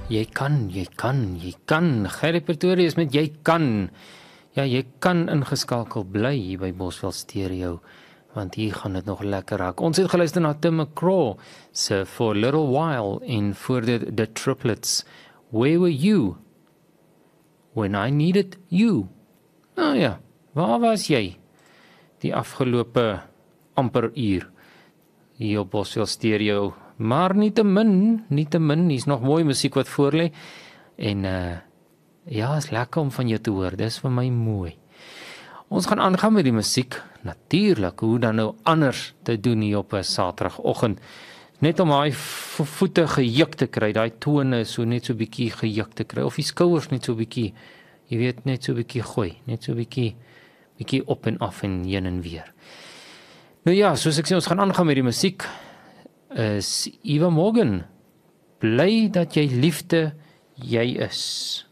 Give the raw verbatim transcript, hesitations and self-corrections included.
Jy kan, jy kan, jy kan. Gerrie Pretorius met jy kan. Ja, jy kan ingeskakel bly hier by Bosveld Stereo, want hier gaan dit nog lekker raak. Ons het geluister na Tim McGraw se For a Little While en voor dit The Triplets. Where were you when I needed you? Nou ja, waar was jy die afgelope amper uur hier op Bosveld Stereo? Maar nie te min, nie te min, hier's nog mooi musiek wat voor lê. En uh, ja, is lekker om van jou te hoor, dis vir my mooi. Ons gaan aangaan met die musiek, natuurlik, hoe dan nou anders te doen hier op 'n Saterdagoggend. Net om daai voete gejuk te kry, daai tone so net so bietjie gejuk te kry, of die skouers net so bietjie, jy weet, net so bietjie gooi, net so bietjie, bietjie op en af en heen en weer. Nou ja, soos ek sê, ons gaan aangaan met die musiek, is Eva Morgan, bly dat jy liefde jy is.